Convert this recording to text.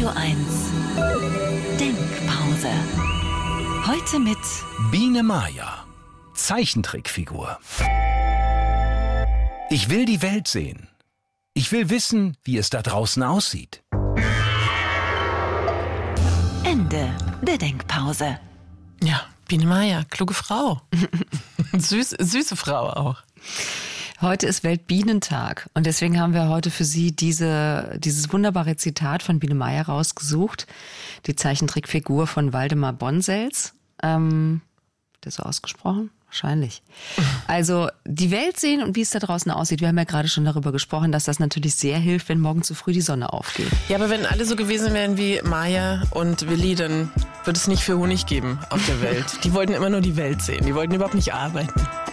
Radio 1 Denkpause. Heute mit Biene Maya, Zeichentrickfigur. Ich will die Welt sehen. Ich will wissen, wie es da draußen aussieht. Ende der Denkpause. Ja, Biene Maya, kluge Frau. Süße Frau auch. Heute ist Weltbienentag und deswegen haben wir heute für Sie dieses wunderbare Zitat von Biene Maya rausgesucht. Die Zeichentrickfigur von Waldemar Bonsels. Wird das so ausgesprochen? Wahrscheinlich. Also die Welt sehen und wie es da draußen aussieht. Wir haben ja gerade schon darüber gesprochen, dass das natürlich sehr hilft, wenn morgen zu früh die Sonne aufgeht. Ja, aber wenn alle so gewesen wären wie Maya und Willi, dann würde es nicht viel Honig geben auf der Welt. Die wollten immer nur die Welt sehen. Die wollten überhaupt nicht arbeiten.